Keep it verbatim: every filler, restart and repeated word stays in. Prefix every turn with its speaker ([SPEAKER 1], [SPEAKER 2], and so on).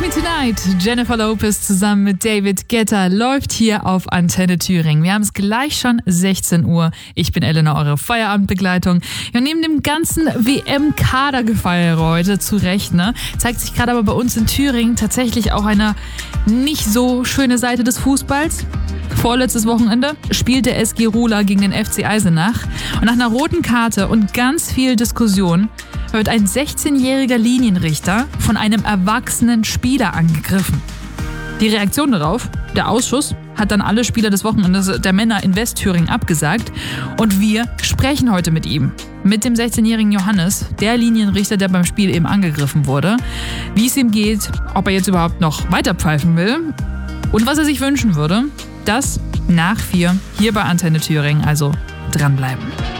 [SPEAKER 1] Tonight. Jennifer Lopez zusammen mit David Guetta läuft hier auf Antenne Thüringen. Wir haben es gleich schon sechzehn Uhr. Ich bin Elena, eure Feierabendbegleitung. Ja, neben dem ganzen W M-Kadergefeier heute, zu Recht, ne, zeigt sich gerade aber bei uns in Thüringen tatsächlich auch eine nicht so schöne Seite des Fußballs. Vorletztes Wochenende spielt der S G Rohla gegen den F C Eisenach. Und nach einer roten Karte und ganz viel Diskussion wird ein sechzehnjähriger Linienrichter von einem erwachsenen Spieler angegriffen. Die Reaktion darauf: der Ausschuss hat dann alle Spieler des Wochenendes der Männer in Westthüringen abgesagt. Und wir sprechen heute mit ihm. Mit dem sechzehnjährigen Johannes, der Linienrichter, der beim Spiel eben angegriffen wurde. Wie es ihm geht, ob er jetzt überhaupt noch weiter pfeifen will und was er sich wünschen würde. Das nach vier hier bei Antenne Thüringen. Also dranbleiben.